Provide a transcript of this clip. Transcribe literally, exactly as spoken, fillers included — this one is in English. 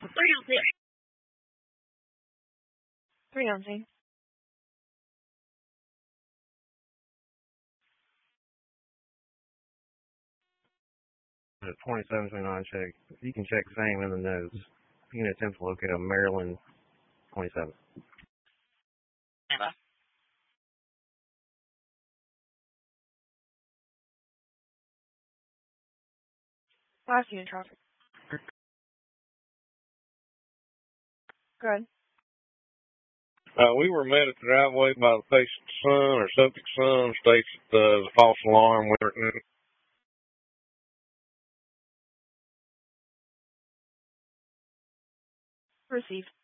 three ounces. twenty-seven twenty-nine check. You can check same in the notes. You can attempt to locate a Maryland twenty-seven. Last unit traffic. Good. Uh, we were met at the driveway by the patient's son, or subject's son, states that uh, the false alarm. We were, Received.